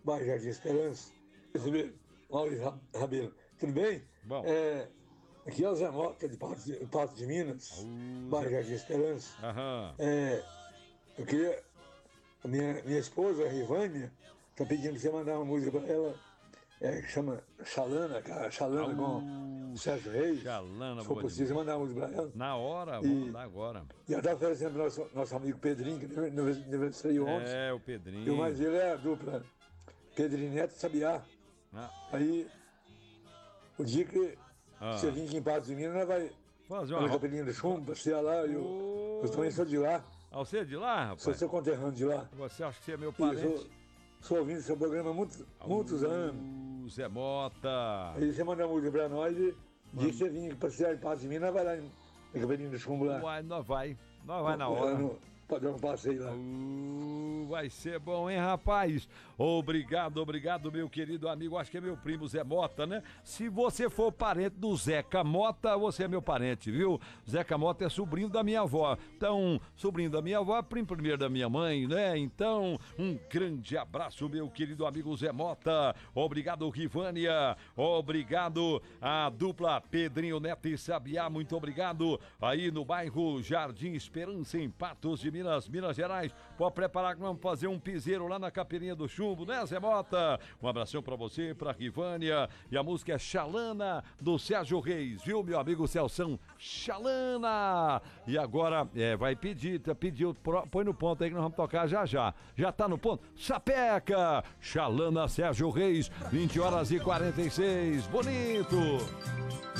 bairro Jardim Esperança. Maurício Rabelo, tudo bem? Bom. Aqui é o Zé Mota, de Pato de Minas, bairro Jardim Esperança. Aham. Eu queria. A minha esposa, a Rivânia, tá pedindo pra você mandar uma música pra ela, que chama Xalana, cara, Xalana com Sérgio Reis. Xalana, se for boa possível, demais. mandar uma música pra ela. Na hora, vamos mandar agora. E ela tá oferecendo pro nosso amigo Pedrinho, que aniversariou ontem. O Pedrinho. E o mais dele é a dupla Pedrinho Neto e Sabiá. Aí, o dia que você vir aqui em Patos de Minas, nós vai fazer uma Capelinha do Chumbo, passear lá. Eu também sou de lá. Você é de lá, rapaz? Sou seu conterrâneo de lá. Você acha que você é meu parente? Sou ouvindo seu programa há muitos anos. Zé Mota. Aí você manda a música pra nós e dia que você vir passear em Patos de Minas, vai lá em Capelinha do Chumbo lá. Nós vai na hora. Pode dar um passeio lá. Vai ser bom, hein, rapaz? Obrigado, meu querido amigo. Acho que é meu primo Zé Mota, né? Se você for parente do Zeca Mota, você é meu parente, viu? Zeca Mota é sobrinho da minha avó. Então, sobrinho da minha avó, primo primeiro da minha mãe, né? Então, um grande abraço, meu querido amigo Zé Mota. Obrigado, Rivânia. Obrigado a dupla Pedrinho Neto e Sabiá. Muito obrigado. Aí no bairro Jardim Esperança, em Patos de Minas Gerais. Pode preparar que vamos fazer um piseiro lá na Capelinha do Chumbo, né, Zé Mota? Um abração pra você, pra Rivânia. E a música é Xalana, do Sérgio Reis, viu, meu amigo Celção? Xalana! E agora, vai pediu, põe no ponto aí que nós vamos tocar já. Já tá no ponto? Sapeca! Xalana, Sérgio Reis, 20h46. Bonito!